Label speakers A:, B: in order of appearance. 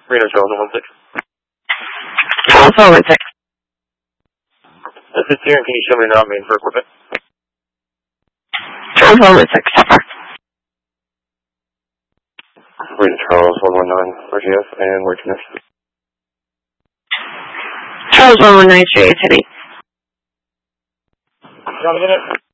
A: Reno Charles 116.
B: Charles 116.
A: This is Kieran. Can you show me the route main for equipment?
B: Charles 116.
A: Reno Charles 119 RGF, and where to next?
B: Charles 119 Street City.
A: John, a minute.